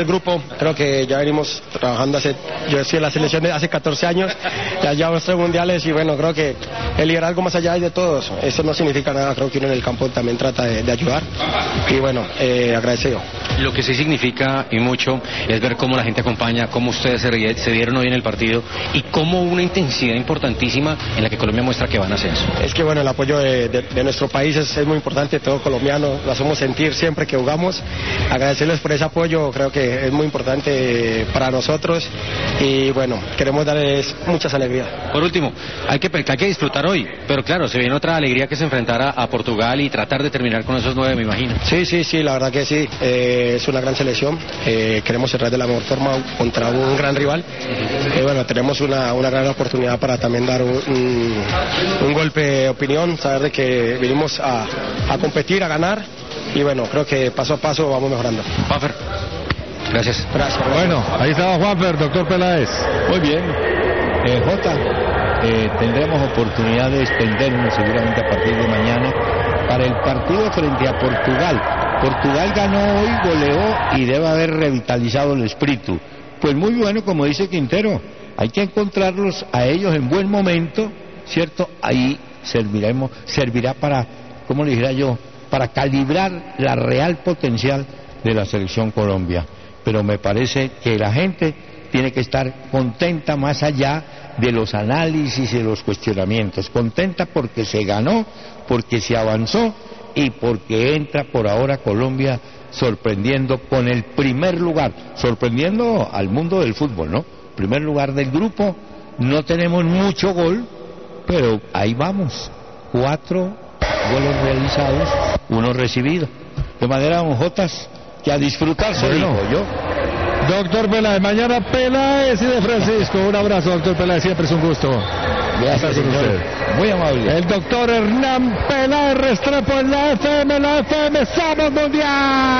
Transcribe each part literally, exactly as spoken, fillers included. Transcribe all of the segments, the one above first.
El grupo, creo que ya venimos trabajando hace, yo estoy en la selección de hace catorce años, ya llevamos tres mundiales y bueno, creo que el liderazgo más allá es de todos, eso no significa nada, creo que uno en el campo también trata de, de ayudar y bueno, eh, agradecido. Lo que sí significa y mucho es ver cómo la gente acompaña, cómo ustedes se, se dieron hoy en el partido y cómo una intensidad importantísima en la que Colombia muestra que van a ascenso. Es que bueno, el apoyo de, de, de nuestro país es, es muy importante, todo colombiano, lo hacemos sentir siempre que jugamos, agradecerles por ese apoyo, creo que es muy importante para nosotros y bueno, queremos darles muchas alegrías. Por último, hay que, hay que disfrutar hoy, pero claro, se viene otra alegría que se enfrentara a Portugal y tratar de terminar con esos nueve, me imagino. Sí, sí, sí, la verdad que sí, eh, es una gran selección, eh, queremos cerrar de la mejor forma contra un gran rival y eh, bueno, tenemos una, una gran oportunidad para también dar un, un, un golpe de opinión, saber de que vinimos a, a competir, a ganar y bueno, creo que paso a paso vamos mejorando. Juanfer. Gracias. Gracias. Bueno, ahí estaba Juanfer, doctor Peláez. Muy bien. Eh, Jota, eh, tendremos oportunidad de extendernos seguramente a partir de mañana para el partido frente a Portugal. Portugal ganó hoy, goleó y debe haber revitalizado el espíritu. Pues muy bueno, como dice Quintero, hay que encontrarlos a ellos en buen momento, ¿cierto? Ahí serviremos, servirá para, ¿cómo le dijera yo? Para calibrar la real potencial de la selección Colombia. Pero me parece que la gente tiene que estar contenta más allá de los análisis y de los cuestionamientos, contenta porque se ganó, porque se avanzó y porque entra por ahora Colombia sorprendiendo con el primer lugar, sorprendiendo al mundo del fútbol, ¿no? Primer lugar del grupo, no tenemos mucho gol, pero ahí vamos, cuatro goles realizados, uno recibido, de manera, don Jotas, que a disfrutarse, bueno, digo yo. Doctor Peláez, mañana Peláez y de Francisco. Un abrazo, doctor Peláez, siempre es un gusto. Gracias, con señor. usted. Muy amable. El doctor Hernán Peláez Restrepo en la F M, la F M, ¡somos mundial!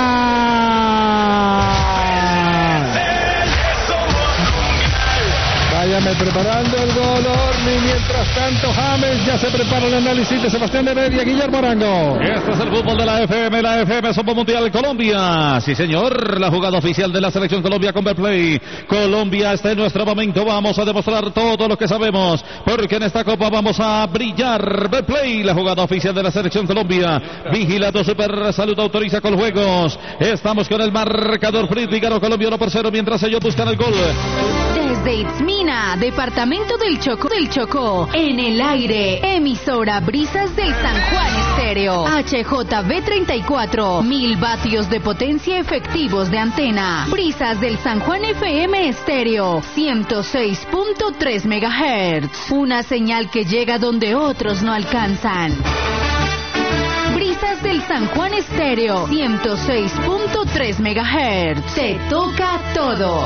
Váyame preparando el gol, Orni. Mientras tanto, James ya se prepara el análisis de Sebastián Heredia, Guillermo Arango. Este es el fútbol de la F M, la F M, Somos Mundial Colombia. Sí, señor, la jugada oficial de la selección Colombia con Betplay. Colombia está en nuestro momento, vamos a demostrar todo lo que sabemos, porque en esta copa vamos a brillar. Betplay, la jugada oficial de la selección Colombia. Vigilado Super Salud autoriza con juegos. Estamos con el marcador Fritz, ganó Colombia uno por cero mientras ellos buscan el gol. Desde Itzmina, departamento del Chocó, del Chocó, en el aire, emisora Brisas del San Juan Estéreo, H J B treinta y cuatro, mil vatios de potencia efectivos de antena, Brisas del San Juan F M Estéreo, ciento seis punto tres megahertz, una señal que llega donde otros no alcanzan. Brisas del San Juan Estéreo, ciento seis punto tres megahertz, te toca todo.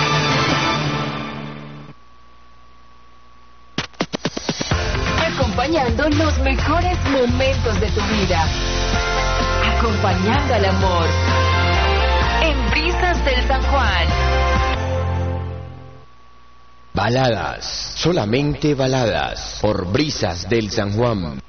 Acompañando los mejores momentos de tu vida. Acompañando al amor. En Brisas del San Juan. Baladas, solamente baladas, por Brisas del San Juan.